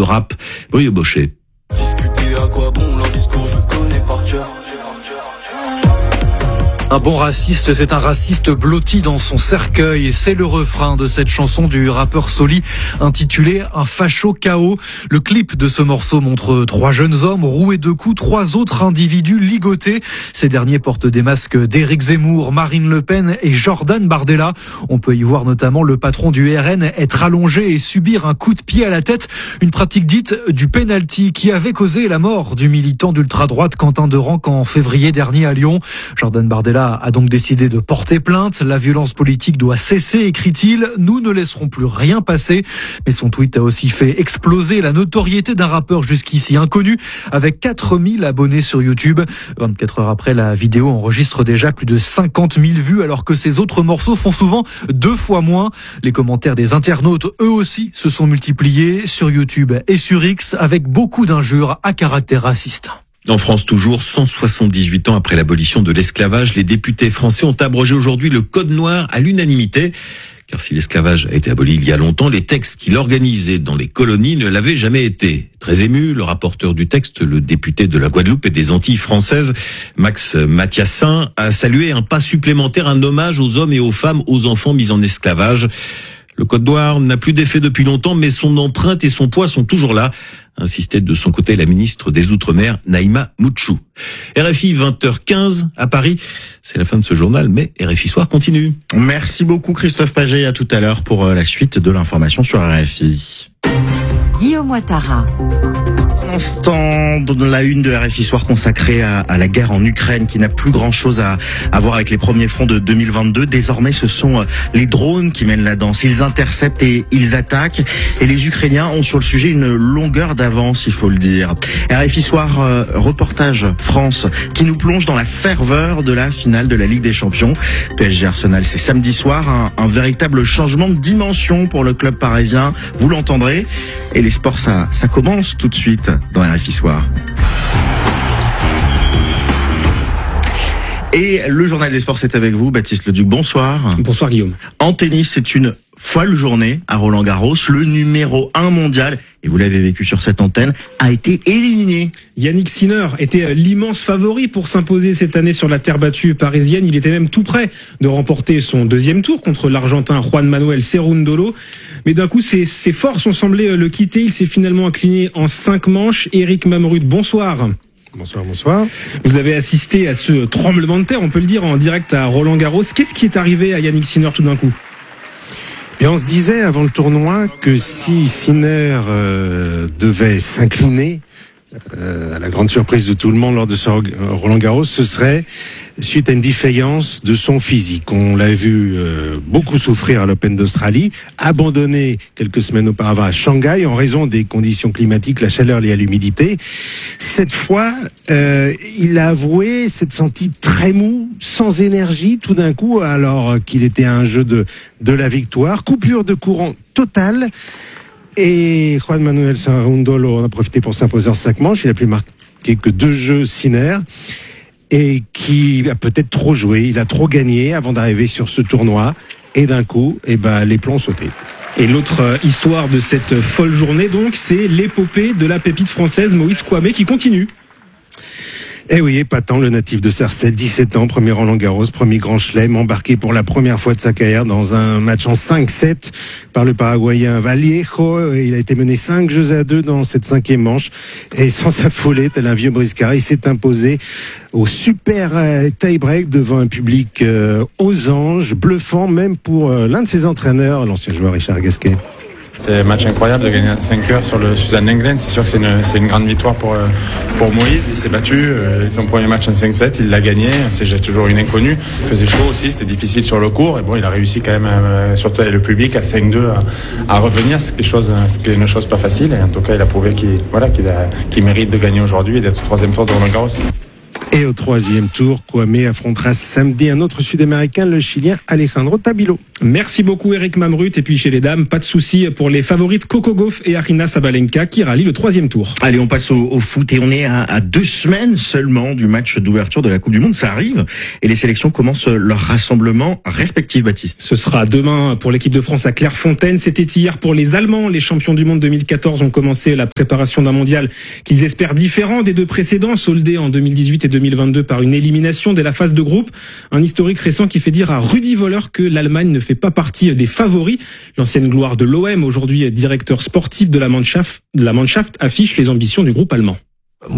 rap. Brieux Bochet. Discuter à quoi bon leur discours, je connais par cœur. Un bon raciste, c'est un raciste blotti dans son cercueil. C'est le refrain de cette chanson du rappeur Soli intitulée Un facho KO. Le clip de ce morceau montre 3 jeunes hommes roués de coups, 3 autres individus ligotés. Ces derniers portent des masques d'Éric Zemmour, Marine Le Pen et Jordan Bardella. On peut y voir notamment le patron du RN être allongé et subir un coup de pied à la tête. Une pratique dite du penalty qui avait causé la mort du militant d'ultra-droite Quentin Derenc en février dernier à Lyon. Jordan Bardella a donc décidé de porter plainte. La violence politique doit cesser, écrit-il. Nous ne laisserons plus rien passer. Mais son tweet a aussi fait exploser la notoriété d'un rappeur jusqu'ici inconnu, avec 4000 abonnés sur YouTube. 24 heures après, la vidéo enregistre déjà plus de 50 000 vues, alors que ses autres morceaux font souvent 2 fois moins. Les commentaires des internautes, eux aussi, se sont multipliés sur YouTube et sur X, avec beaucoup d'injures à caractère raciste. En France toujours, 178 ans après l'abolition de l'esclavage, les députés français ont abrogé aujourd'hui le Code noir à l'unanimité. Car si l'esclavage a été aboli il y a longtemps, les textes qui l'organisaient dans les colonies ne l'avaient jamais été. Très ému, le rapporteur du texte, le député de la Guadeloupe et des Antilles françaises, Max Mathiassin, a salué un pas supplémentaire, un hommage aux hommes et aux femmes, aux enfants mis en esclavage. Le Code noir n'a plus d'effet depuis longtemps, mais son empreinte et son poids sont toujours là, insistait de son côté la ministre des Outre-mer, Naïma Moutchou. RFI 20h15 à Paris, c'est la fin de ce journal, mais RFI Soir continue. Merci beaucoup Christophe Paget, à tout à l'heure pour la suite de l'information sur RFI. Guillaume Ouattara. Instant de la une de RFI Soir consacrée à la guerre en Ukraine qui n'a plus grand chose à voir avec les premiers fronts de 2022. Désormais, ce sont les drones qui mènent la danse. Ils interceptent et ils attaquent. Et les Ukrainiens ont sur le sujet une longueur d'avance, il faut le dire. RFI Soir, reportage France qui nous plonge dans la ferveur de la finale de la Ligue des Champions. PSG Arsenal, c'est samedi soir. Un véritable changement de dimension pour le club parisien. Vous l'entendrez. Et les sports, ça commence tout de suite dans RFI Soir. Et le journal des sports, c'est avec vous, Baptiste Leduc. Bonsoir. Bonsoir Guillaume. En tennis, c'est une folle journée à Roland-Garros. Le numéro 1 mondial, et vous l'avez vécu sur cette antenne, a été éliminé. Yannick Sinner était l'immense favori pour s'imposer cette année sur la terre battue parisienne. Il était même tout prêt de remporter son 2e tour contre l'Argentin Juan Manuel Cerúndolo. Mais d'un coup, ses forces ont semblé le quitter. Il s'est finalement incliné en 5 manches. Éric Mamrud, bonsoir. Bonsoir. Vous avez assisté à ce tremblement de terre, on peut le dire, en direct à Roland-Garros. Qu'est-ce qui est arrivé à Yannick Sinner tout d'un coup ? Et on se disait avant le tournoi que si Sinner devait s'incliner, à la grande surprise de tout le monde lors de ce Roland-Garros, ce serait suite à une défaillance de son physique. On l'a vu beaucoup souffrir à l'Open d'Australie, abandonné quelques semaines auparavant à Shanghai en raison des conditions climatiques, la chaleur liée à l'humidité. Cette fois, il a avoué s'être senti très mou, sans énergie tout d'un coup, alors qu'il était à un jeu de la victoire. Coupure de courant totale. Et Juan Manuel Cerúndolo en a profité pour s'imposer en 5 manches. Il a plus marqué que 2 jeux Sinner. Et qui a peut-être trop joué. Il a trop gagné avant d'arriver sur ce tournoi. Et d'un coup, les plombs ont sauté. Et l'autre histoire de cette folle journée, donc, c'est l'épopée de la pépite française Moïse Kouamé qui continue. Eh oui, épatant, le natif de Sarcelles, 17 ans, premier Roland-Garros, premier Grand Chelem, embarqué pour la première fois de sa carrière dans un match en 5-7 par le Paraguayen Vallejo. Il a été mené 5-2 dans cette 5e manche. Et sans s'affoler, tel un vieux briscard, il s'est imposé au super tie-break devant un public aux anges, bluffant même pour l'un de ses entraîneurs, l'ancien joueur Richard Gasquet. C'est un match incroyable de gagner à 5 heures sur le Suzanne Lenglen. C'est sûr que c'est une grande victoire pour Moïse. Il s'est battu. Son premier match en 5-7, il l'a gagné. C'est toujours une inconnue. Il faisait chaud aussi, c'était difficile sur le court. Et bon, il a réussi quand même, surtout avec le public, à 5-2 à revenir. C'est une chose pas facile. Et en tout cas, il a prouvé qu'il mérite de gagner aujourd'hui et d'être au 3e tour de Roland-Garros. Et au troisième tour, Kwame affrontera samedi un autre Sud-Américain, le Chilien Alejandro Tabilo. Merci beaucoup Eric Mamrut. Et puis chez les dames, pas de souci pour les favorites Coco Gauff et Aryna Sabalenka qui rallient le troisième tour. Allez, on passe au foot et on est à 2 semaines seulement du match d'ouverture de la Coupe du Monde. Ça arrive et les sélections commencent leur rassemblement respectif, Baptiste. Ce sera demain pour l'équipe de France à Clairefontaine. C'était hier pour les Allemands. Les champions du monde 2014 ont commencé la préparation d'un mondial qu'ils espèrent différent des deux précédents, soldés en 2018 et 2022 par une élimination dès la phase de groupe. Un historique récent qui fait dire à Rudi Völler que l'Allemagne ne fait pas partie des favoris. L'ancienne gloire de l'OM, aujourd'hui directeur sportif de la Mannschaft, affiche les ambitions du groupe allemand. Il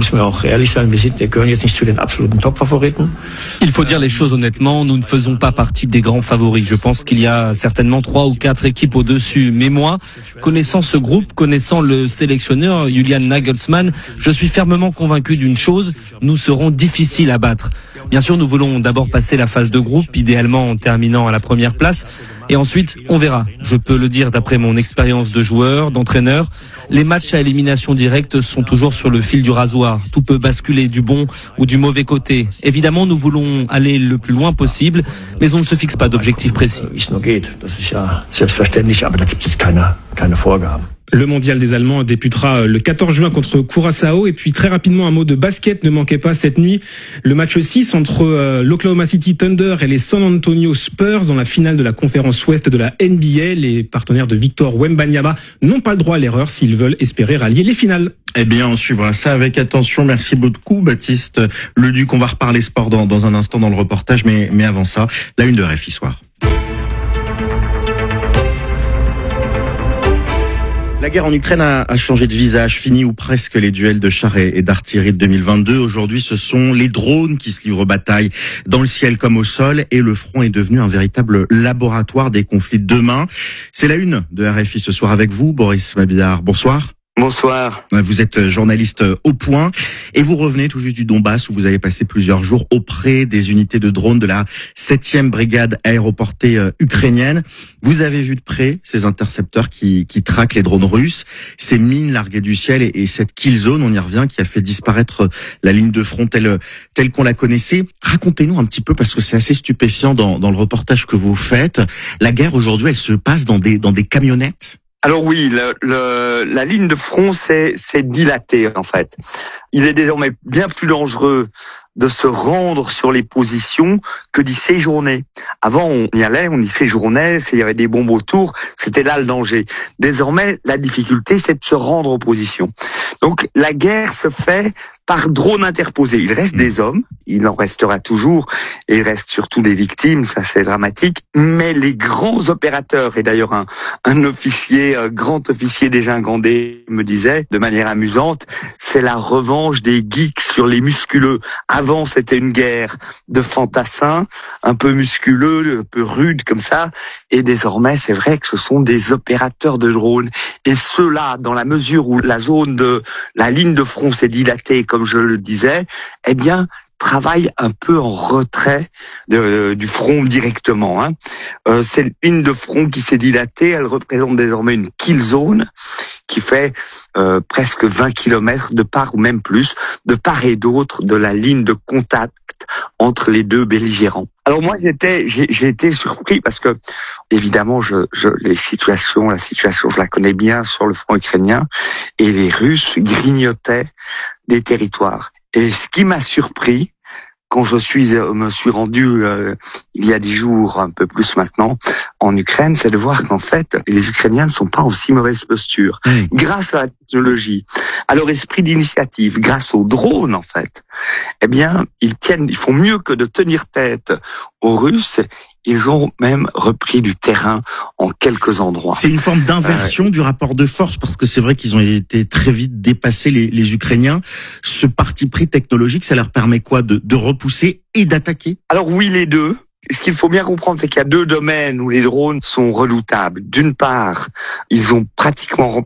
faut dire les choses honnêtement, nous ne faisons pas partie des grands favoris. Je pense qu'il y a certainement 3 ou 4 équipes au-dessus. Mais moi, connaissant ce groupe, connaissant le sélectionneur Julian Nagelsmann, je suis fermement convaincu d'une chose, nous serons difficiles à battre. Bien sûr, nous voulons d'abord passer la phase de groupe, idéalement en terminant à la première place. Et ensuite, on verra. Je peux le dire d'après mon expérience de joueur, d'entraîneur. Les matchs à élimination directe sont toujours sur le fil du rasoir. Tout peut basculer du bon ou du mauvais côté. Évidemment, nous voulons aller le plus loin possible, mais on ne se fixe pas d'objectif précis. Le mondial des Allemands débutera le 14 juin contre Curaçao. Et puis très rapidement, un mot de basket. Ne manquez pas cette nuit le match 6 entre l'Oklahoma City Thunder et les San Antonio Spurs dans la finale de la conférence ouest de la NBA. Les partenaires de Victor Wembanyama n'ont pas le droit à l'erreur s'ils veulent espérer rallier les finales. Eh bien, on suivra ça avec attention. Merci beaucoup, Baptiste Leduc. On va reparler sport dans un instant dans le reportage, mais avant ça, la une de RFI Soir. La guerre en Ukraine a changé de visage, fini ou presque les duels de chars et d'artillerie de 2022. Aujourd'hui, ce sont les drones qui se livrent bataille dans le ciel comme au sol et le front est devenu un véritable laboratoire des conflits de demain. C'est la une de RFI ce soir avec vous, Boris Mabillard. Bonsoir. Bonsoir. Vous êtes journaliste au Point et vous revenez tout juste du Donbass où vous avez passé plusieurs jours auprès des unités de drones de la 7e brigade aéroportée ukrainienne. Vous avez vu de près ces intercepteurs qui traquent les drones russes, ces mines larguées du ciel et cette kill zone, on y revient, qui a fait disparaître la ligne de front telle qu'on la connaissait. Racontez-nous un petit peu, parce que c'est assez stupéfiant dans le reportage que vous faites. La guerre aujourd'hui, elle se passe dans des camionnettes. Alors oui, la ligne de front s'est dilatée en fait. Il est désormais bien plus dangereux de se rendre sur les positions que d'y séjourner. Avant, on y allait, on y séjournait, il y avait des bombes autour, c'était là le danger. Désormais, la difficulté, c'est de se rendre aux positions. Donc, la guerre se fait par drone interposé. Il reste des hommes, il en restera toujours, et il reste surtout des victimes, ça c'est dramatique. Mais les grands opérateurs, et d'ailleurs un officier, grand officier déjà Gandé me disait, de manière amusante, c'est la revanche des geeks sur les musculeux. Avant, c'était une guerre de fantassins, un peu musculeux, un peu rude comme ça, et désormais, c'est vrai que ce sont des opérateurs de drones. Et ceux-là, dans la mesure où la zone de la ligne de front s'est dilatée, comme je le disais, eh bien, travaille un peu en retrait du front directement. C'est une ligne de front qui s'est dilatée, elle représente désormais une kill zone qui fait presque 20 km de part ou même plus, de part et d'autre de la ligne de contact entre les deux belligérants. Alors moi j'ai été surpris parce que évidemment la situation je la connais bien sur le front ukrainien et les Russes grignotaient des territoires. Et ce qui m'a surpris quand me suis rendu il y a 10 jours, un peu plus maintenant, en Ukraine, c'est de voir qu'en fait, les Ukrainiens ne sont pas en si mauvaise posture. Grâce à la technologie, à leur esprit d'initiative, grâce aux drones en fait, eh bien, ils font mieux que de tenir tête aux Russes. Ils ont même repris du terrain en quelques endroits. C'est une forme d'inversion du rapport de force, parce que c'est vrai qu'ils ont été très vite dépassés, les Ukrainiens. Ce parti pris technologique, ça leur permet quoi, de repousser et d'attaquer? Alors oui, les deux. Ce qu'il faut bien comprendre, c'est qu'il y a 2 domaines où les drones sont redoutables. D'une part, ils ont pratiquement remplacé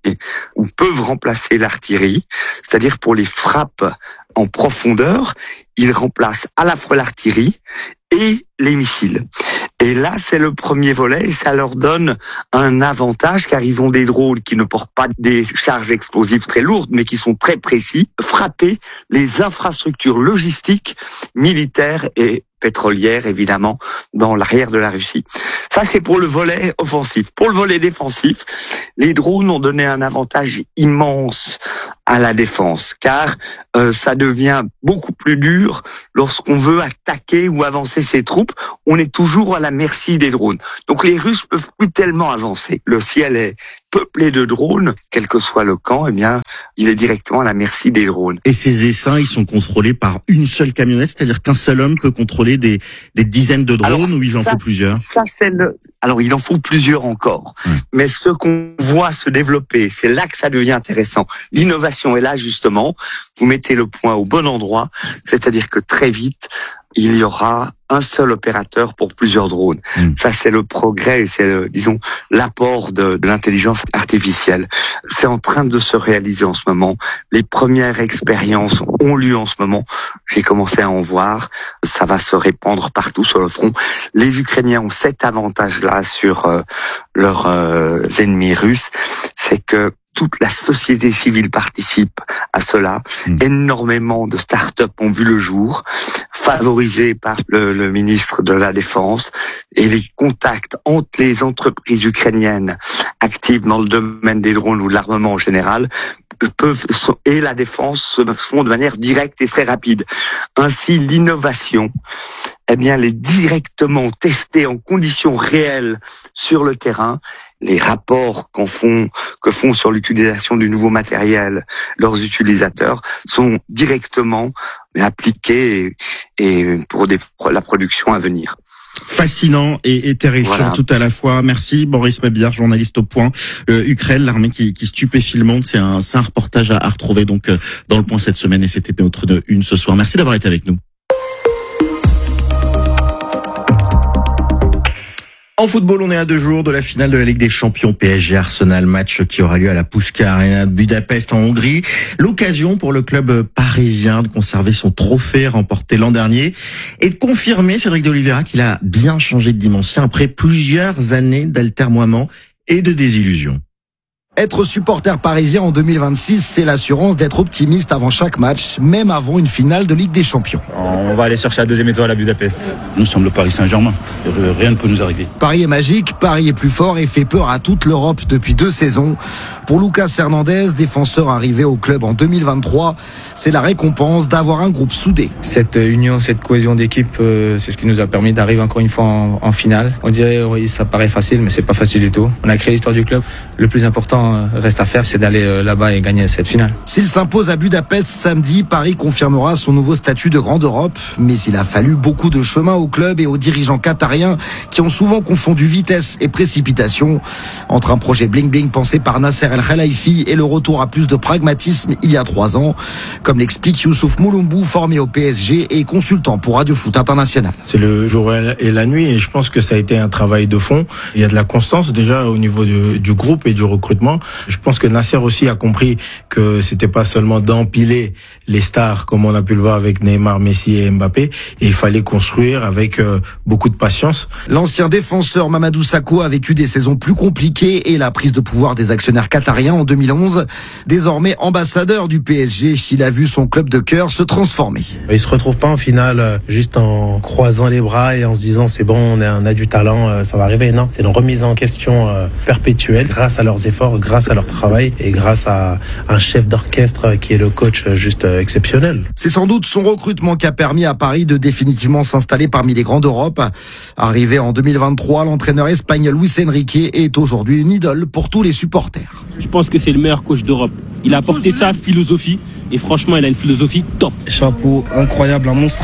ou peuvent remplacer l'artillerie, c'est-à-dire pour les frappes en profondeur, ils remplacent à la fois l'artillerie et les missiles. Et là, c'est le premier volet et ça leur donne un avantage car ils ont des drones qui ne portent pas des charges explosives très lourdes mais qui sont très précis, frapper les infrastructures logistiques, militaires et pétrolières, évidemment, dans l'arrière de la Russie. Ça, c'est pour le volet offensif. Pour le volet défensif, les drones ont donné un avantage immense à la défense, car ça devient beaucoup plus dur lorsqu'on veut attaquer ou avancer ses troupes. On est toujours à la merci des drones. Donc les Russes peuvent plus tellement avancer. Le ciel est peuplé de drones, quel que soit le camp, eh bien, il est directement à la merci des drones. Et ces essaims, ils sont contrôlés par une seule camionnette, c'est-à-dire qu'un seul homme peut contrôler des dizaines de drones. Alors, ou il en faut plusieurs? Alors, il en faut plusieurs encore. Mais ce qu'on voit se développer, c'est là que ça devient intéressant. L'innovation est là, justement. Vous mettez le point au bon endroit, c'est-à-dire que très vite, il y aura un seul opérateur pour plusieurs drones. Ça, c'est le progrès, c'est, disons, l'apport de l'intelligence artificielle. C'est en train de se réaliser en ce moment. Les premières expériences ont lieu en ce moment. J'ai commencé à en voir. Ça va se répandre partout sur le front. Les Ukrainiens ont cet avantage-là sur leurs ennemis russes, c'est que toute la société civile participe à cela. Énormément de start-up ont vu le jour, favorisés par le ministre de la Défense, et les contacts entre les entreprises ukrainiennes actives dans le domaine des drones ou de l'armement en général et la défense se font de manière directe et très rapide. Ainsi, l'innovation, eh bien, elle est directement testée en conditions réelles sur le terrain. Les rapports que font sur l'utilisation du nouveau matériel leurs utilisateurs sont directement appliqués et pour la production à venir. Fascinant et terrifiant tout à la fois. Merci Boris Mabillard, journaliste au Point. Ukraine, l'armée qui stupéfie le monde, c'est un reportage à retrouver donc dans le Point cette semaine et c'était notre une ce soir. Merci d'avoir été avec nous. En football, on est à 2 jours de la finale de la Ligue des Champions PSG Arsenal, match qui aura lieu à la Puskás Arena de Budapest en Hongrie. L'occasion pour le club parisien de conserver son trophée remporté l'an dernier et de confirmer, Cédric de Oliveira, qu'il a bien changé de dimension après plusieurs années d'altermoiements et de désillusions. Être supporter parisien en 2026, c'est l'assurance d'être optimiste avant chaque match, même avant une finale de Ligue des Champions. On va aller chercher la 2e étoile à Budapest. Nous sommes le Paris Saint-Germain. Rien ne peut nous arriver. Paris est magique, Paris est plus fort et fait peur à toute l'Europe depuis 2 saisons. Pour Lucas Hernandez, défenseur arrivé au club en 2023, c'est la récompense d'avoir un groupe soudé. Cette union, cette cohésion d'équipe, c'est ce qui nous a permis d'arriver encore une fois en finale. On dirait, oui, ça paraît facile, mais c'est pas facile du tout. On a créé l'histoire du club. Le plus important reste à faire, c'est d'aller là-bas et gagner cette finale. S'il s'impose à Budapest samedi, Paris confirmera son nouveau statut de grande Europe. Mais il a fallu beaucoup de chemin au club et aux dirigeants qatariens qui ont souvent confondu vitesse et précipitation entre un projet bling-bling pensé par Nasser El Khelaifi et le retour à plus de pragmatisme il y a 3 ans. Comme l'explique Youssouf Moulombou, formé au PSG et consultant pour Radio Foot International. C'est le jour et la nuit et je pense que ça a été un travail de fond. Il y a de la constance déjà au niveau du groupe et du recrutement. Je pense que Nasser aussi a compris que c'était pas seulement d'empiler les stars comme on a pu le voir avec Neymar, Messi et Mbappé, et il fallait construire avec beaucoup de patience. L'ancien défenseur Mamadou Sakho a vécu des saisons plus compliquées et la prise de pouvoir des actionnaires qatariens en 2011. Désormais ambassadeur du PSG, il a vu son club de cœur se transformer. Il se retrouve pas en finale juste en croisant les bras et en se disant c'est bon, on a du talent, ça va arriver. Non, c'est une remise en question perpétuelle grâce à leurs efforts, grâce à leur travail et grâce à un chef d'orchestre qui est le coach juste exceptionnel. C'est sans doute son recrutement qui a permis à Paris de définitivement s'installer parmi les grands d'Europe. Arrivé en 2023, l'entraîneur espagnol Luis Enrique est aujourd'hui une idole pour tous les supporters. Je pense que c'est le meilleur coach d'Europe. Il a apporté sa philosophie et franchement, il a une philosophie top. Chapeau, incroyable, un monstre.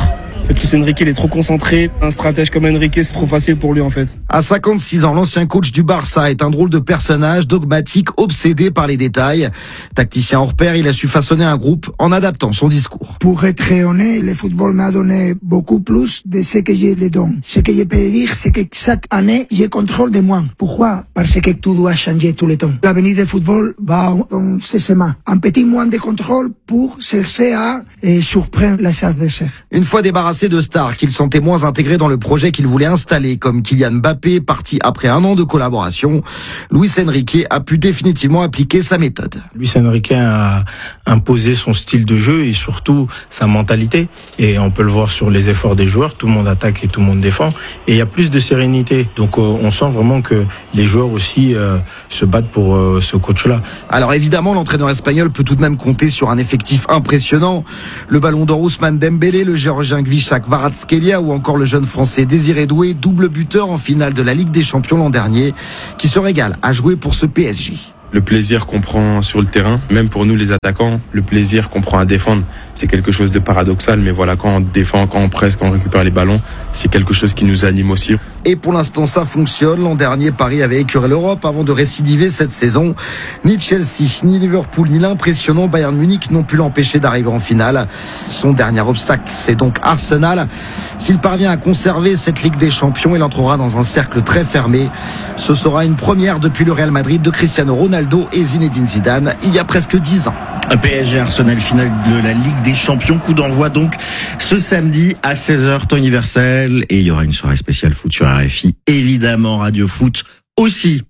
fait, Luis Enrique, il est trop concentré. Un stratège comme Enrique, c'est trop facile pour lui, en fait. À 56 ans, l'ancien coach du Barça est un drôle de personnage, dogmatique, obsédé par les détails. Tacticien hors pair, il a su façonner un groupe en adaptant son discours. Pour être honnête, le football m'a donné beaucoup plus de ce que je le donne. Ce que je peux dire, c'est que chaque année, je contrôle de moins. Pourquoi? Parce que tout doit changer tout le temps. L'avenir du football va dans ces mains. Un petit moins de contrôle pour chercher à surprendre les adversaires. Une fois débarrassé de stars qu'il sentait moins intégrés dans le projet qu'il voulait installer, comme Kylian Mbappé, parti après un an de collaboration, Luis Enrique a pu définitivement appliquer sa méthode. Luis Enrique a imposé son style de jeu et surtout sa mentalité. Et on peut le voir sur les efforts des joueurs, tout le monde attaque et tout le monde défend. Et il y a plus de sérénité. Donc on sent vraiment que les joueurs aussi se battent pour ce coach-là. Alors évidemment, l'entraîneur espagnol peut tout de même compter sur un effectif impressionnant. Le ballon d'or Ousmane Dembélé, le géorgien Gvichak Kvaratskhelia ou encore le jeune français Désiré Doué, double buteur en finale de la Ligue des Champions l'an dernier, qui se régale à jouer pour ce PSG. Le plaisir qu'on prend sur le terrain, même pour nous les attaquants, le plaisir qu'on prend à défendre, c'est quelque chose de paradoxal, mais voilà, quand on défend, quand on presse, quand on récupère les ballons, c'est quelque chose qui nous anime aussi. Et pour l'instant, ça fonctionne. L'an dernier, Paris avait écœuré l'Europe avant de récidiver cette saison. Ni Chelsea, ni Liverpool, ni l'impressionnant Bayern Munich n'ont pu l'empêcher d'arriver en finale. Son dernier obstacle, c'est donc Arsenal. S'il parvient à conserver cette Ligue des Champions, il entrera dans un cercle très fermé. Ce sera une première depuis le Real Madrid de Cristiano Ronaldo et Zinedine Zidane, il y a presque 10 ans. PSG Arsenal, finale de la Ligue des Champions. Coup d'envoi donc ce samedi à 16h, temps universel. Et il y aura une soirée spéciale foot sur RFI. Évidemment, Radio Foot aussi.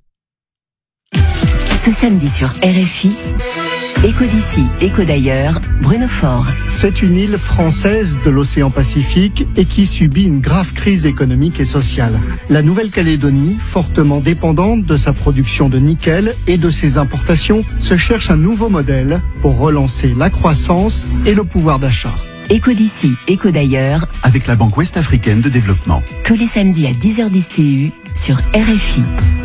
Ce samedi sur RFI, Écho d'ici, écho d'ailleurs, Bruno Faure. C'est une île française de l'océan Pacifique et qui subit une grave crise économique et sociale. La Nouvelle-Calédonie, fortement dépendante de sa production de nickel et de ses importations, se cherche un nouveau modèle pour relancer la croissance et le pouvoir d'achat. Écho d'ici, écho d'ailleurs, avec la Banque Ouest-Africaine de Développement. Tous les samedis à 10h10 TU sur RFI.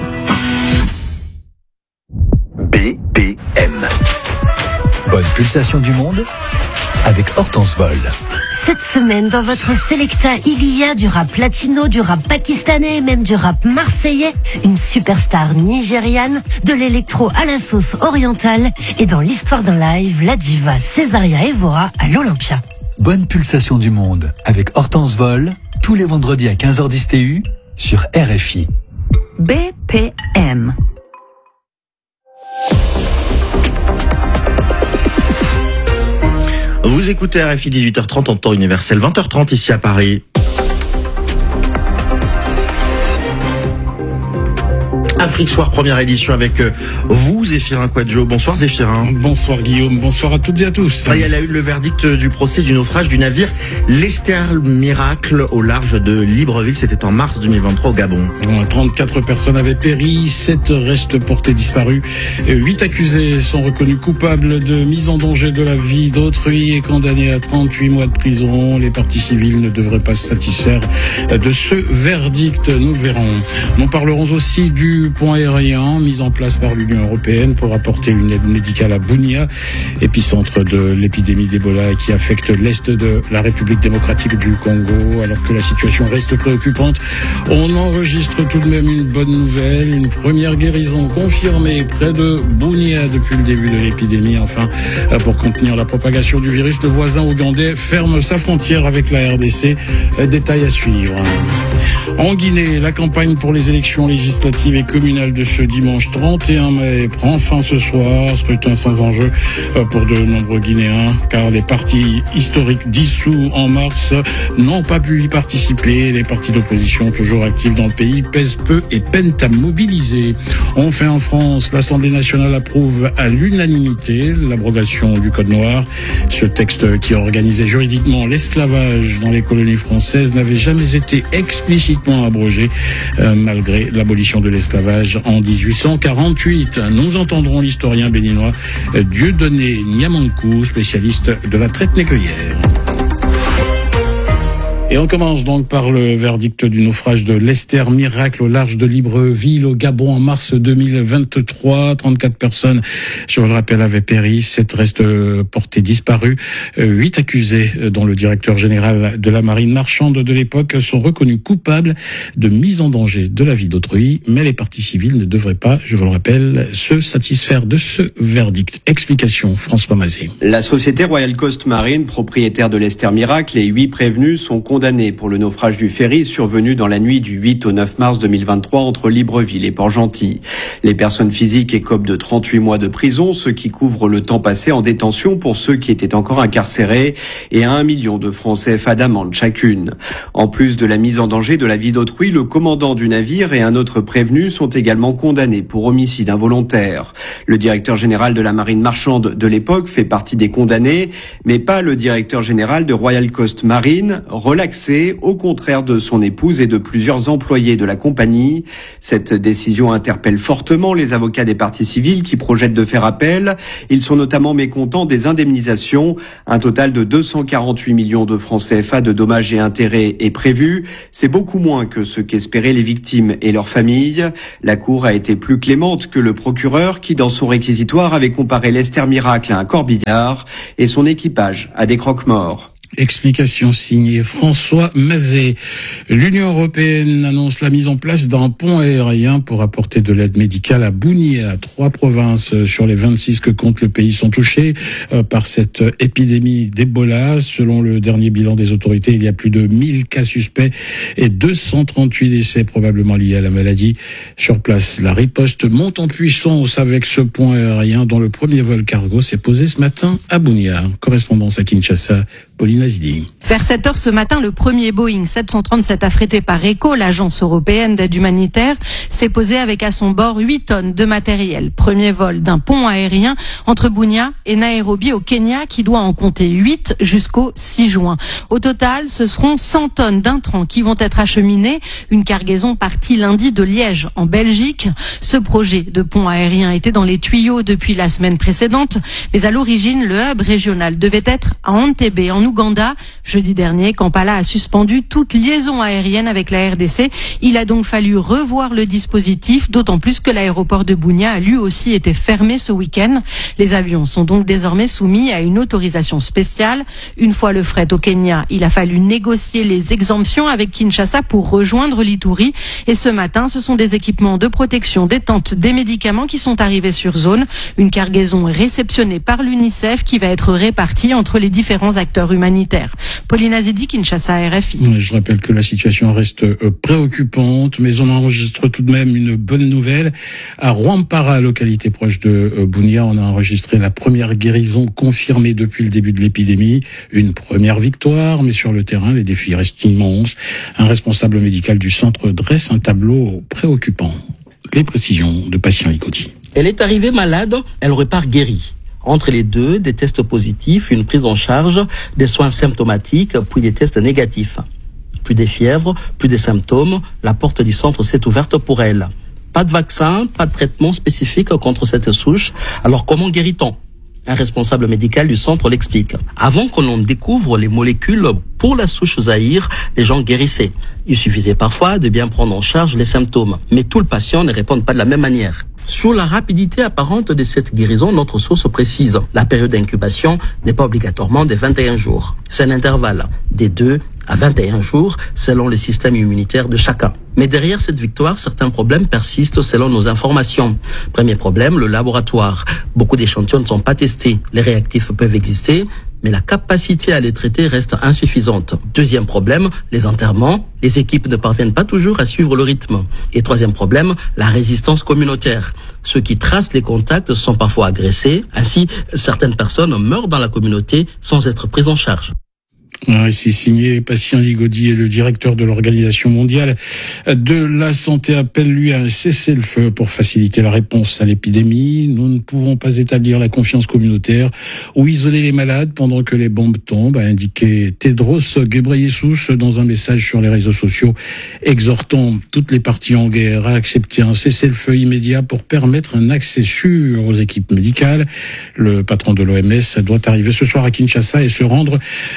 BPM. Bonne pulsation du monde avec Hortense Vol. Cette semaine, dans votre Selecta, il y a du rap latino, du rap pakistanais, même du rap marseillais, une superstar nigériane, de l'électro à la sauce orientale, et dans l'histoire d'un live, la diva Césaria Evora à l'Olympia. Bonne pulsation du monde avec Hortense Vol, tous les vendredis à 15h10 TU sur RFI. BPM. Vous écoutez RFI 18h30 en temps universel, 20h30 ici à Paris. Afrique Soir, première édition avec vous, Zéphirin Quadjo. Bonsoir Zéphirin. Bonsoir Guillaume, bonsoir à toutes et à tous. Ça y est, il y a eu le verdict du procès du naufrage du navire l'Esther Miracle au large de Libreville. C'était en mars 2023 au Gabon. 34 personnes avaient péri, 7 restent portés disparus. 8 accusés sont reconnus coupables de mise en danger de la vie d'autrui et condamnés à 38 mois de prison. Les parties civiles ne devraient pas se satisfaire de ce verdict. Nous le verrons. Nous parlerons aussi du pont aérien mis en place par l'Union européenne pour apporter une aide médicale à Bunia, épicentre de l'épidémie d'Ebola qui affecte l'est de la République démocratique du Congo. Alors que la situation reste préoccupante, on enregistre tout de même une bonne nouvelle, une première guérison confirmée près de Bunia depuis le début de l'épidémie. Enfin, pour contenir la propagation du virus, le voisin ougandais ferme sa frontière avec la RDC. Détail à suivre. En Guinée, la campagne pour les élections législatives et communales de ce dimanche 31 mai prend fin ce soir. Scrutin sans enjeu pour de nombreux Guinéens, car les partis historiques dissous en mars n'ont pas pu y participer. Les partis d'opposition toujours actifs dans le pays pèsent peu et peinent à mobiliser. Enfin, en France, l'Assemblée nationale approuve à l'unanimité l'abrogation du Code noir. Ce texte qui organisait juridiquement l'esclavage dans les colonies françaises n'avait jamais été explicitement abrogé, malgré l'abolition de l'esclavage en 1848. Nous entendrons l'historien béninois Dieudonné Niamankou, spécialiste de la traite négrière. Et on commence donc par le verdict du naufrage de l'Esther Miracle au large de Libreville au Gabon en mars 2023. 34 personnes, je vous le rappelle, avaient péri. 7 restent portés disparus. 8 accusés, dont le directeur général de la marine marchande de l'époque, sont reconnus coupables de mise en danger de la vie d'autrui. Mais les parties civiles ne devraient pas, je vous le rappelle, se satisfaire de ce verdict. Explication, François Mazet. La société Royal Coast Marine, propriétaire de l'Esther Miracle, et 8 prévenus sont condamnés pour le naufrage du ferry survenu dans la nuit du 8 au 9 mars 2023 entre Libreville et Port-Gentil. Les personnes physiques écopent de 38 mois de prison, ce qui couvre le temps passé en détention pour ceux qui étaient encore incarcérés, et à 1 million de francs CFA d'amende chacune. En plus de la mise en danger de la vie d'autrui, le commandant du navire et un autre prévenu sont également condamnés pour homicide involontaire. Le directeur général de la marine marchande de l'époque fait partie des condamnés, mais pas le directeur général de Royal Coast Marine, relaxé au contraire de son épouse et de plusieurs employés de la compagnie. Cette décision interpelle fortement les avocats des parties civiles qui projettent de faire appel. Ils sont notamment mécontents des indemnisations. Un total de 248 millions de francs CFA de dommages et intérêts est prévu. C'est beaucoup moins que ce qu'espéraient les victimes et leurs familles. La Cour a été plus clémente que le procureur qui, dans son réquisitoire, avait comparé l'Esther Miracle à un corbillard et son équipage à des croque-morts. Explication signée François Mazet. L'Union européenne annonce la mise en place d'un pont aérien pour apporter de l'aide médicale à Bunia. 3 provinces sur les 26 que compte le pays sont touchées par cette épidémie d'Ebola. Selon le dernier bilan des autorités, il y a plus de 1000 cas suspects et 238 décès probablement liés à la maladie. Sur place, la riposte monte en puissance avec ce pont aérien dont le premier vol cargo s'est posé ce matin à Bunia. Correspondance à Kinshasa, Pauline Azidi. Vers 7h ce matin, le premier Boeing 737 affrété par ECHO, l'agence européenne d'aide humanitaire, s'est posé avec à son bord 8 tonnes de matériel. Premier vol d'un pont aérien entre Bunia et Nairobi au Kenya qui doit en compter 8 jusqu'au 6 juin. Au total, ce seront 100 tonnes d'intrants qui vont être acheminées. Une cargaison partie lundi de Liège en Belgique. Ce projet de pont aérien était dans les tuyaux depuis la semaine précédente, mais à l'origine, le hub régional devait être à Entebbe en Ouganda. Jeudi dernier, Kampala a suspendu toute liaison aérienne avec la RDC. Il a donc fallu revoir le dispositif, d'autant plus que l'aéroport de Bunia a lui aussi été fermé ce week-end. Les avions sont donc désormais soumis à une autorisation spéciale. Une fois le fret au Kenya, il a fallu négocier les exemptions avec Kinshasa pour rejoindre l'Ituri. Et ce matin, ce sont des équipements de protection, des tentes, des médicaments qui sont arrivés sur zone. Une cargaison réceptionnée par l'UNICEF qui va être répartie entre les différents acteurs humanitaires. Pauline Azidi, Kinshasa, RFI. Je rappelle que la situation reste préoccupante, mais on enregistre tout de même une bonne nouvelle. À Rwampara, localité proche de Bunia, on a enregistré la première guérison confirmée depuis le début de l'épidémie. Une première victoire, mais sur le terrain, les défis restent immenses. Un responsable médical du centre dresse un tableau préoccupant. Les précisions de Patient Igodi. Elle est arrivée malade, elle repart guérie. Entre les deux, des tests positifs, une prise en charge, des soins symptomatiques, puis des tests négatifs. Plus de fièvre, plus de symptômes, la porte du centre s'est ouverte pour elle. Pas de vaccin, pas de traitement spécifique contre cette souche. Alors comment guérit-on ? Un responsable médical du centre l'explique. Avant que l'on découvre les molécules pour la souche Zaïre, les gens guérissaient. Il suffisait parfois de bien prendre en charge les symptômes. Mais tous les patients ne répondent pas de la même manière. Sur la rapidité apparente de cette guérison, notre source précise. La période d'incubation n'est pas obligatoirement de 21 jours. C'est un intervalle des 2 à 21 jours selon le système immunitaire de chacun. Mais derrière cette victoire, certains problèmes persistent selon nos informations. Premier problème, le laboratoire. Beaucoup d'échantillons ne sont pas testés. Les réactifs peuvent exister, mais la capacité à les traiter reste insuffisante. Deuxième problème, les enterrements. Les équipes ne parviennent pas toujours à suivre le rythme. Et troisième problème, la résistance communautaire. Ceux qui tracent les contacts sont parfois agressés. Ainsi, certaines personnes meurent dans la communauté sans être prises en charge. Un récit signé Patient Ligodi et le directeur de l'Organisation mondiale de la santé appelle lui à un cessez-le-feu pour faciliter la réponse à l'épidémie. Nous ne pouvons pas établir la confiance communautaire ou isoler les malades pendant que les bombes tombent, a indiqué Tedros Ghebreyesus dans un message sur les réseaux sociaux, exhortant toutes les parties en guerre à accepter un cessez-le-feu immédiat pour permettre un accès sûr aux équipes médicales. Le patron de l'OMS doit arriver ce soir à Kinshasa et se rendre dans les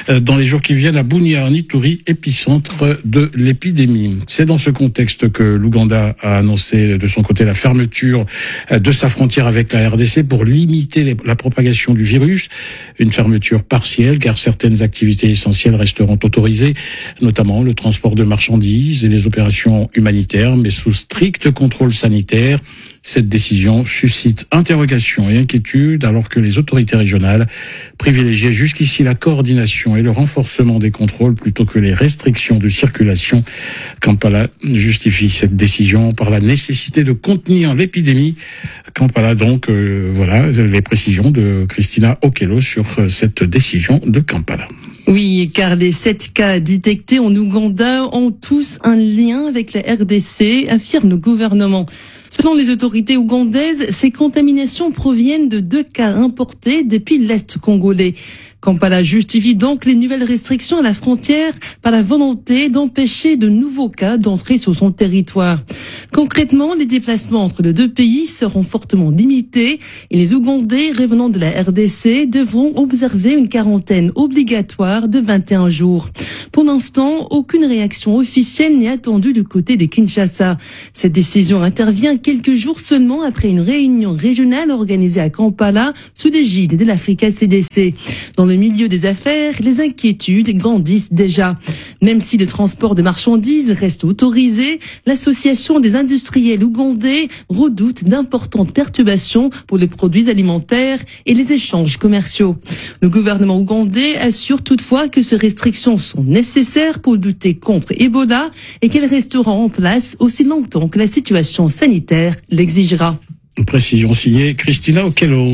jours qui viennent à Bunia, en Ituri, épicentre de l'épidémie. C'est dans ce contexte que l'Ouganda a annoncé de son côté la fermeture de sa frontière avec la RDC pour limiter la propagation du virus. Une fermeture partielle car certaines activités essentielles resteront autorisées, notamment le transport de marchandises et les opérations humanitaires, mais sous strict contrôle sanitaire. Cette décision suscite interrogations et inquiétudes alors que les autorités régionales privilégiaient jusqu'ici la coordination et le renforcement des contrôles plutôt que les restrictions de circulation. Kampala justifie cette décision par la nécessité de contenir l'épidémie. Kampala donc, voilà les précisions de Christina Okello sur cette décision de Kampala. Oui, car les 7 cas détectés en Ouganda ont tous un lien avec la RDC, affirme le gouvernement. Selon les autorités ougandaises, ces contaminations proviennent de 2 cas importés depuis l'Est congolais. Kampala justifie donc les nouvelles restrictions à la frontière par la volonté d'empêcher de nouveaux cas d'entrer sur son territoire. Concrètement, les déplacements entre les 2 pays seront fortement limités et les Ougandais revenant de la RDC devront observer une quarantaine obligatoire de 21 jours. Pour l'instant, aucune réaction officielle n'est attendue du côté de Kinshasa. Cette décision intervient quelques jours seulement après une réunion régionale organisée à Kampala sous l'égide de l'Africa CDC. Dans le milieu des affaires, les inquiétudes grandissent déjà. Même si le transport de marchandises reste autorisé, l'association des industriels ougandais redoute d'importantes perturbations pour les produits alimentaires et les échanges commerciaux. Le gouvernement ougandais assure toutefois que ces restrictions sont nécessaires pour lutter contre Ebola et qu'elles resteront en place aussi longtemps que la situation sanitaire l'exigera. Une précision signée Christina Okello.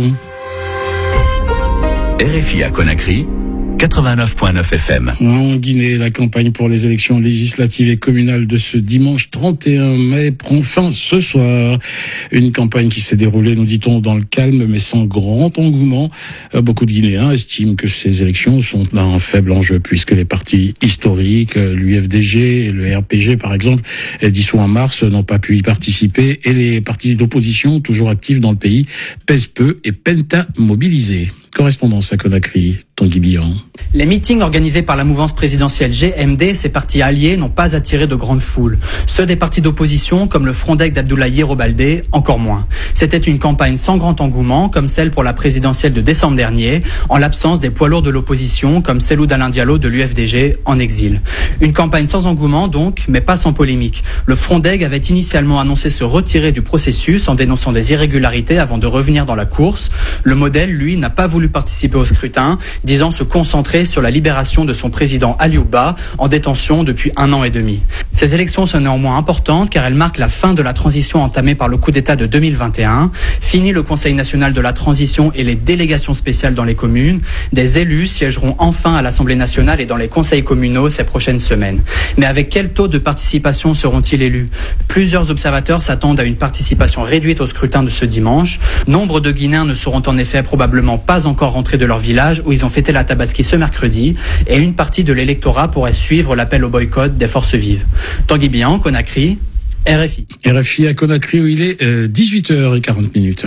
RFI à Conakry, 89.9 FM. En Guinée, la campagne pour les élections législatives et communales de ce dimanche 31 mai prend fin ce soir. Une campagne qui s'est déroulée, nous dit-on, dans le calme mais sans grand engouement. Beaucoup de Guinéens estiment que ces élections sont un faible enjeu puisque les partis historiques, l'UFDG et le RPG par exemple, dissous en mars, n'ont pas pu y participer et les partis d'opposition, toujours actifs dans le pays, pèsent peu et peinent à mobiliser. Correspondance à Conakry, Tanguy Bihan. Les meetings organisés par la mouvance présidentielle GMD et ses partis alliés n'ont pas attiré de grandes foules. Ceux des partis d'opposition, comme le Frondec d'Abdoulaye Robaldé, encore moins. C'était une campagne sans grand engouement, comme celle pour la présidentielle de décembre dernier, en l'absence des poids lourds de l'opposition, comme Cellou Dalein Diallo de l'UFDG, en exil. Une campagne sans engouement donc, mais pas sans polémique. Le Frondec avait initialement annoncé se retirer du processus en dénonçant des irrégularités avant de revenir dans la course. Le modèle, lui, n'a pas voulu participer au scrutin, disant se concentrer sur la libération de son président Aliouba, en détention depuis 1 an et demi. Ces élections sont néanmoins importantes car elles marquent la fin de la transition entamée par le coup d'État de 2021. Fini le Conseil national de la transition et les délégations spéciales dans les communes. Des élus siégeront enfin à l'Assemblée nationale et dans les conseils communaux ces prochaines semaines. Mais avec quel taux de participation seront-ils élus ? Plusieurs observateurs s'attendent à une participation réduite au scrutin de ce dimanche. Nombre de Guinéens ne seront en effet probablement pas encore rentrés de leur village où ils ont fêté la Tabaski ce mercredi et une partie de l'électorat pourrait suivre l'appel au boycott des forces vives. Tanguy Bihan, Conakry, RFI. RFI à Conakry où il est 18h40.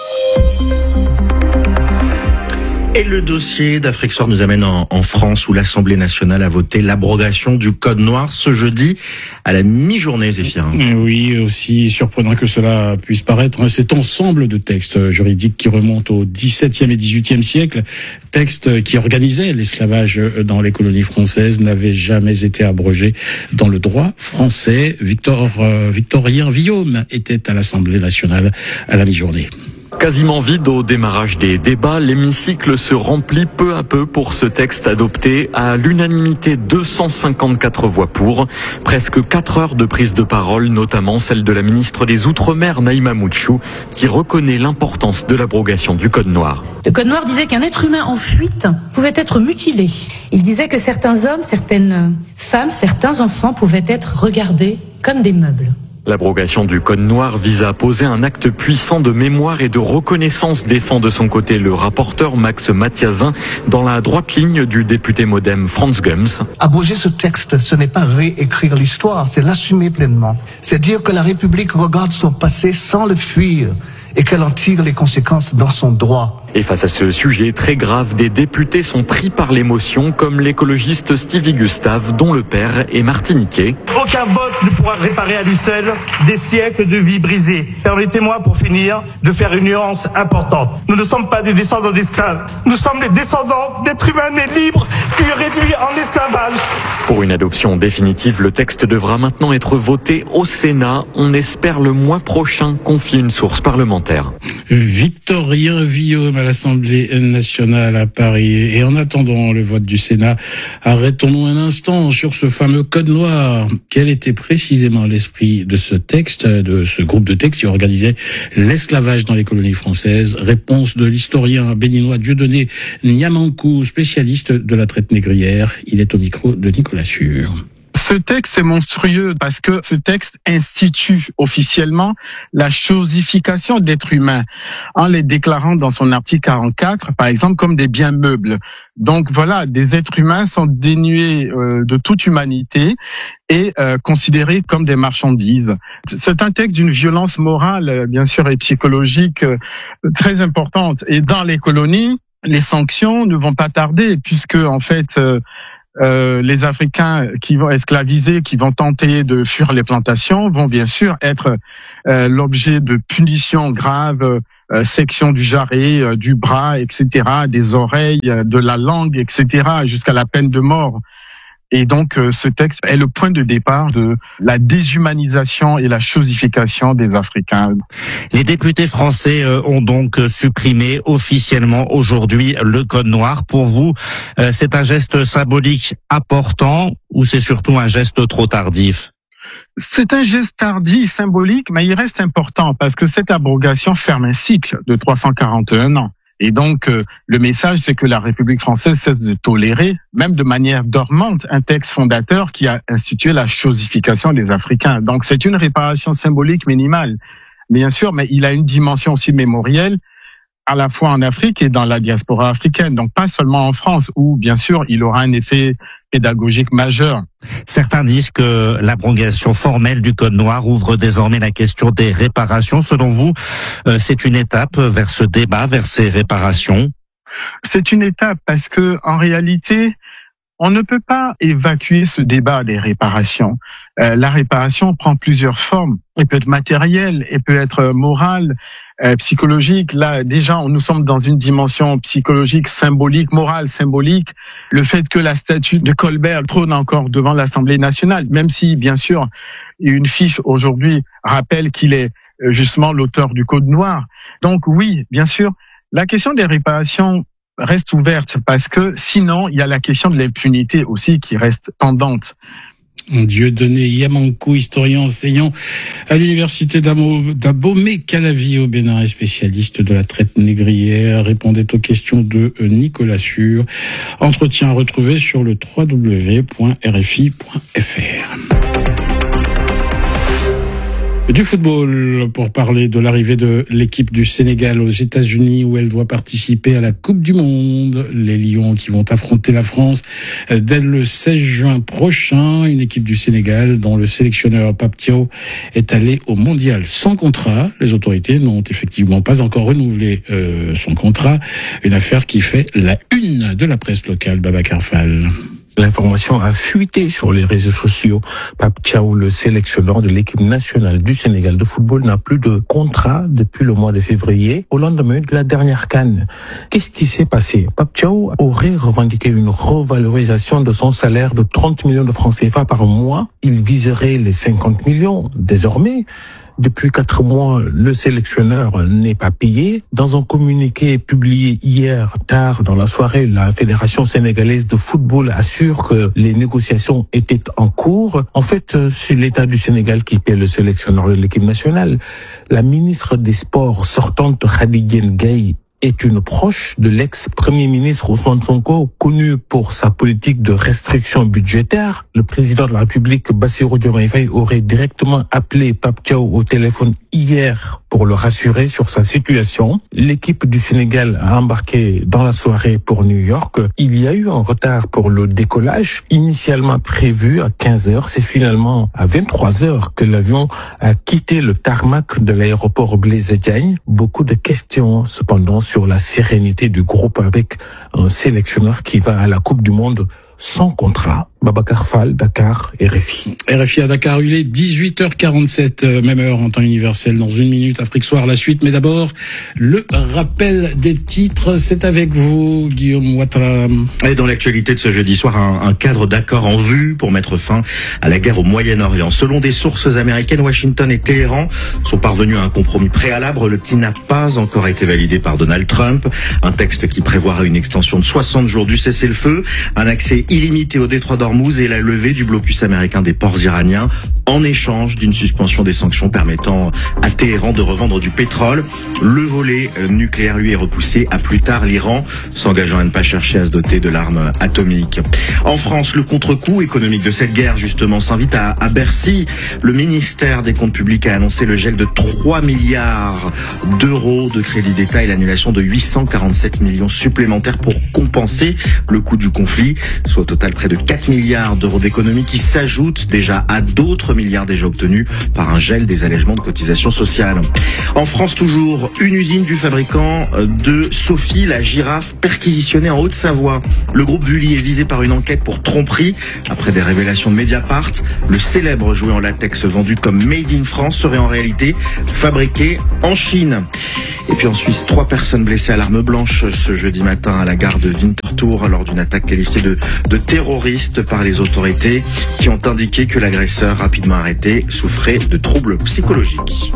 Et le dossier d'Afrique Soir nous amène en France où l'Assemblée nationale a voté l'abrogation du Code noir ce jeudi à la mi-journée, Zéphirin. Oui, aussi surprenant que cela puisse paraître, cet ensemble de textes juridiques qui remontent au XVIIe et XVIIIe siècle, textes qui organisaient l'esclavage dans les colonies françaises, n'avaient jamais été abrogés dans le droit français. Victorien Villaume était à l'Assemblée nationale à la mi-journée. Quasiment vide au démarrage des débats, l'hémicycle se remplit peu à peu pour ce texte adopté à l'unanimité, 254 voix pour. Presque 4 heures de prise de parole, notamment celle de la ministre des Outre-mer, Naïma Mouchou, qui reconnaît l'importance de l'abrogation du Code noir. Le Code noir disait qu'un être humain en fuite pouvait être mutilé. Il disait que certains hommes, certaines femmes, certains enfants pouvaient être regardés comme des meubles. L'abrogation du Code noir vise à poser un acte puissant de mémoire et de reconnaissance, défend de son côté le rapporteur Max Mathiazin, dans la droite ligne du député modem Franz Gums. Abroger ce texte, ce n'est pas réécrire l'histoire, c'est l'assumer pleinement. C'est dire que la République regarde son passé sans le fuir et qu'elle en tire les conséquences dans son droit. Et face à ce sujet très grave, des députés sont pris par l'émotion, comme l'écologiste Stevie Gustave, dont le père est martiniquais. Aucun vote ne pourra réparer à lui seul des siècles de vie brisées. Permettez-moi, pour finir, de faire une nuance importante. Nous ne sommes pas des descendants d'esclaves. Nous sommes les descendants d'êtres humains nés libres, puis réduits en esclavage. Pour une adoption définitive, le texte devra maintenant être voté au Sénat. On espère le mois prochain, confie une source parlementaire. Victorien Villaume à l'Assemblée nationale à Paris. Et en attendant le vote du Sénat, arrêtons-nous un instant sur ce fameux code noir. Quel était précisément l'esprit de ce texte, de ce groupe de textes qui organisait l'esclavage dans les colonies françaises? Réponse de l'historien béninois Dieudonné Niamankou, spécialiste de la traite négrière. Il est au micro de Nicolas Sûr. Ce texte est monstrueux parce que ce texte institue officiellement la chosification d'êtres humains en les déclarant dans son article 44, par exemple, comme des biens meubles. Donc voilà, des êtres humains sont dénués de toute humanité et considérés comme des marchandises. C'est un texte d'une violence morale, bien sûr, et psychologique très importante. Et dans les colonies, les sanctions ne vont pas tarder puisque, en fait, les Africains qui vont esclaviser, qui vont tenter de fuir les plantations, vont bien sûr être l'objet de punitions graves, section du jarret, du bras, etc., des oreilles, de la langue, etc., jusqu'à la peine de mort. Et donc, ce texte est le point de départ de la déshumanisation et la chosification des Africains. Les députés français ont donc supprimé officiellement aujourd'hui le code noir. Pour vous, c'est un geste symbolique important ou c'est surtout un geste trop tardif? C'est un geste tardif, symbolique, mais il reste important parce que cette abrogation ferme un cycle de 341 ans. Et donc, le message, c'est que la République française cesse de tolérer, même de manière dormante, un texte fondateur qui a institué la chosification des Africains. Donc, c'est une réparation symbolique minimale, bien sûr, mais il a une dimension aussi mémorielle, à la fois en Afrique et dans la diaspora africaine. Donc, pas seulement en France, où, bien sûr, il aura un effet pédagogique majeur. Certains disent que l'abrogation formelle du code noir ouvre désormais la question des réparations. Selon vous, c'est une étape vers ce débat, vers ces réparations? C'est une étape parce que, en réalité, on ne peut pas évacuer ce débat des réparations. La réparation prend plusieurs formes. Elle peut être matérielle, elle peut être morale, psychologique. Là, déjà, nous sommes dans une dimension psychologique, symbolique, morale, symbolique. Le fait que la statue de Colbert trône encore devant l'Assemblée nationale, même si, bien sûr, une fiche aujourd'hui rappelle qu'il est justement l'auteur du Code noir. Donc oui, bien sûr, la question des réparations reste ouverte parce que sinon, il y a la question de l'impunité aussi qui reste pendante. Dieudonné Niamankou, historien enseignant à l'université d'Abomey-Calavi au Bénin et spécialiste de la traite négrière, répondait aux questions de Nicolas Sûr. Entretien retrouvé sur le www.rfi.fr. Du football, pour parler de l'arrivée de l'équipe du Sénégal aux États-Unis où elle doit participer à la Coupe du Monde. Les Lions qui vont affronter la France dès le 16 juin prochain. Une équipe du Sénégal dont le sélectionneur Pape Thiaw est allé au Mondial sans contrat. Les autorités n'ont effectivement pas encore renouvelé son contrat. Une affaire qui fait la une de la presse locale, Babacar Fall. L'information a fuité sur les réseaux sociaux. Pape Thiaw, le sélectionneur de l'équipe nationale du Sénégal de football, n'a plus de contrat depuis le mois de février, au lendemain de la dernière CAN. Qu'est-ce qui s'est passé? Pape Thiaw aurait revendiqué une revalorisation de son salaire de 30 millions de francs CFA par mois. Il viserait les 50 millions désormais. Depuis 4 mois, le sélectionneur n'est pas payé. Dans un communiqué publié hier tard dans la soirée, la Fédération sénégalaise de football assure que les négociations étaient en cours. En fait, c'est l'État du Sénégal qui paie le sélectionneur de l'équipe nationale. La ministre des Sports sortante, Khady Diène Gaye, est une proche de l'ex-premier ministre Ousmane Sonko, connu pour sa politique de restriction budgétaire. Le président de la République, Bassirou Diomaye Faye, aurait directement appelé Pape Thiaw au téléphone hier pour le rassurer sur sa situation. L'équipe du Sénégal a embarqué dans la soirée pour New York. Il y a eu un retard pour le décollage, initialement prévu à 15h. C'est finalement à 23h que l'avion a quitté le tarmac de l'aéroport Blaise Diagne. Beaucoup de questions, cependant, sur la sérénité du groupe avec un sélectionneur qui va à la Coupe du Monde sans contrat. Babacar Fall, Dakar, RFI. RFI à Dakar, il est 18h47, même heure en temps universel. Dans une minute, Afrique Soir, la suite. Mais d'abord, le rappel des titres. C'est avec vous, Guillaume Ouattara. Et dans l'actualité de ce jeudi soir, un cadre d'accord en vue pour mettre fin à la guerre au Moyen-Orient. Selon des sources américaines, Washington et Téhéran sont parvenus à un compromis préalable qui n'a pas encore été validé par Donald Trump. Un texte qui prévoira une extension de 60 jours du cessez-le-feu, un accès illimité au détroit d'Ormuz et la levée du blocus américain des ports iraniens en échange d'une suspension des sanctions permettant à Téhéran de revendre du pétrole. Le volet nucléaire, lui, est repoussé à plus tard, l'Iran s'engageant à ne pas chercher à se doter de l'arme atomique. En France, le contre-coup économique de cette guerre, justement, s'invite à Bercy. Le ministère des Comptes publics a annoncé le gel de 3 milliards d'euros de crédit d'État et l'annulation de 847 millions supplémentaires pour compenser le coût du conflit, soit au total près de 4 milliards d'euros d'économies qui s'ajoutent déjà à d'autres milliards déjà obtenus par un gel des allègements de cotisations sociales. En France toujours, une usine du fabricant de Sophie, la girafe perquisitionnée en Haute-Savoie. Le groupe Vully est visé par une enquête pour tromperie. Après des révélations de Mediapart, le célèbre jouet en latex vendu comme Made in France serait en réalité fabriqué en Chine. Et puis en Suisse, 3 personnes blessées à l'arme blanche ce jeudi matin à la gare de Winterthur lors d'une attaque qualifiée de terroriste par les autorités qui ont indiqué que l'agresseur rapidement arrêté souffrait de troubles psychologiques.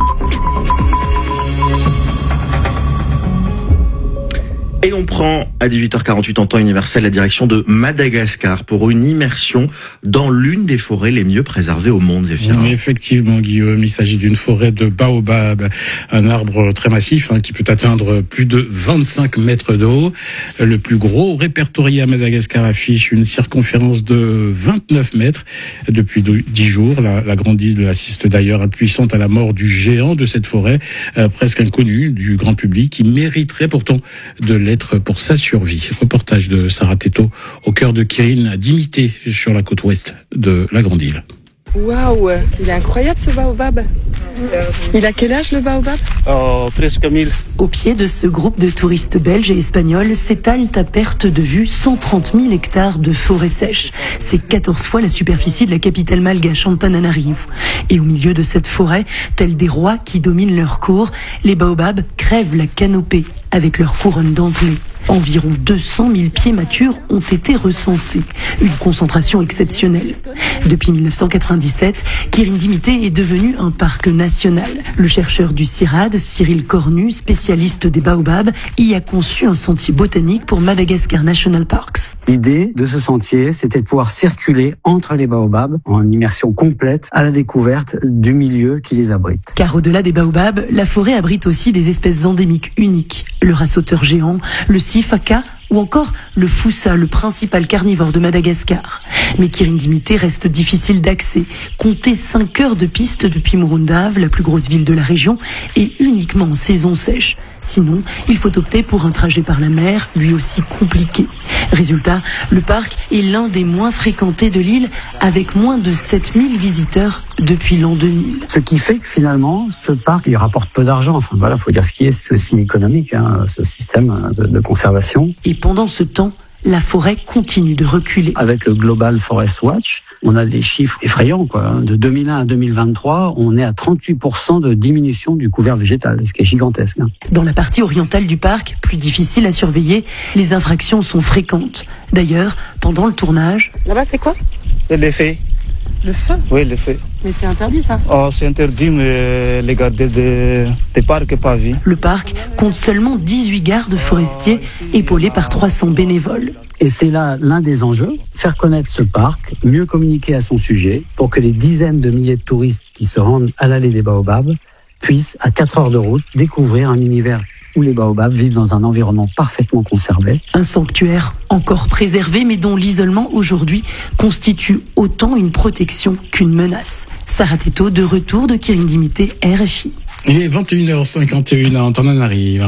Et on prend à 18h48 en temps universel la direction de Madagascar pour une immersion dans l'une des forêts les mieux préservées au monde, Zéphir. Effectivement, Guillaume, il s'agit d'une forêt de baobab, un arbre très massif qui peut atteindre plus de 25 mètres de haut. Le plus gros répertorié à Madagascar affiche une circonférence de 29 mètres. Depuis 10 jours, la grande île assiste d'ailleurs impuissante à la mort du géant de cette forêt, presque inconnue du grand public, qui mériterait pourtant de l'être pour sa survie. Reportage de Sarah Teto au cœur de Kirin, d'imiter sur la côte ouest de la Grande Île. Waouh, il est incroyable ce baobab. Il a quel âge le baobab? Presque 1000. Au pied de ce groupe de touristes belges et espagnols s'étalent à perte de vue 130 000 hectares de forêt sèche. C'est 14 fois la superficie de la capitale malgache Antananarivo. Et au milieu de cette forêt, tels des rois qui dominent leur cour, les baobabs crèvent la canopée avec leur couronne dentelée. Environ 200 000 pieds matures ont été recensés, une concentration exceptionnelle. Depuis 1997, Kirin-Dimité est devenu un parc national. Le chercheur du CIRAD, Cyril Cornu, spécialiste des baobabs, y a conçu un sentier botanique pour Madagascar National Parks. L'idée de ce sentier, c'était de pouvoir circuler entre les baobabs en immersion complète à la découverte du milieu qui les abrite. Car au-delà des baobabs, la forêt abrite aussi des espèces endémiques uniques. Le rat-sauteur géant, le sifaka ou encore le foussa, le principal carnivore de Madagascar. Mais Kirin-Dimité reste difficile d'accès. Comptez 5 heures de piste depuis Morondave, la plus grosse ville de la région, et uniquement en saison sèche. Sinon, il faut opter pour un trajet par la mer, lui aussi compliqué. Résultat, le parc est l'un des moins fréquentés de l'île, avec moins de 7000 visiteurs depuis l'an 2000. Ce qui fait que finalement, ce parc, il rapporte peu d'argent. Enfin voilà, faut dire ce qui est, c'est aussi économique, ce système de conservation. Et pendant ce temps, la forêt continue de reculer. Avec le Global Forest Watch, on a des chiffres effrayants, quoi. De 2001 à 2023, on est à 38% de diminution du couvert végétal, ce qui est gigantesque. Dans la partie orientale du parc, plus difficile à surveiller, les infractions sont fréquentes. D'ailleurs, pendant le tournage... Là-bas, c'est quoi? Les fées. Le feu? Oui, le feu. Mais c'est interdit, ça? Oh, c'est interdit, mais les gardes des parcs pas vie. Le parc compte seulement 18 gardes forestiers, épaulés par 300 bénévoles. Et c'est là l'un des enjeux, faire connaître ce parc, mieux communiquer à son sujet, pour que les dizaines de milliers de touristes qui se rendent à l'allée des Baobabs puissent, à 4 heures de route, découvrir un univers où les baobabs vivent dans un environnement parfaitement conservé. Un sanctuaire encore préservé, mais dont l'isolement aujourd'hui constitue autant une protection qu'une menace. Sarah Teto, de retour de Kirin-Dimité, RFI. Il est 21h51 à Antananarivo.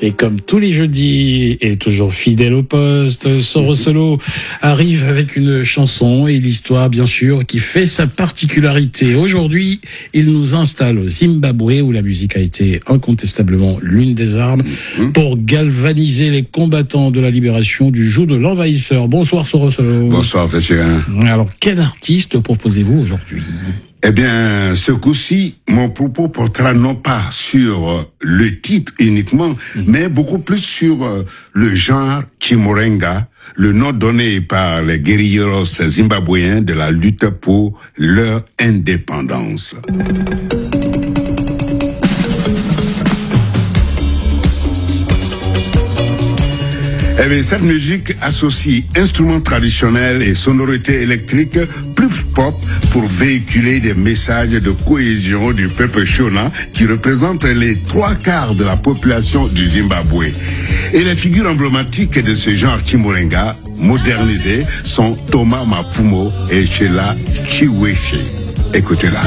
Et comme tous les jeudis, et toujours fidèle au poste, Soro Solo arrive avec une chanson et l'histoire, bien sûr, qui fait sa particularité. Aujourd'hui, il nous installe au Zimbabwe, où la musique a été incontestablement l'une des armes pour galvaniser les combattants de la libération du joug de l'envahisseur. Bonsoir Soro Solo. Bonsoir Sachirin. Alors, quel artiste proposez-vous aujourd'hui? Eh bien, ce coup-ci, mon propos portera non pas sur le titre uniquement, mais beaucoup plus sur le genre Chimurenga, le nom donné par les guérilleros zimbabwéens de la lutte pour leur indépendance. Eh bien, cette musique associe instruments traditionnels et sonorités électriques plus pop pour véhiculer des messages de cohésion du peuple Shona qui représente les 3/4 de la population du Zimbabwe. Et les figures emblématiques de ce genre Chimurenga modernisé sont Thomas Mapumo et Sheila Chiweche. Écoutez-la.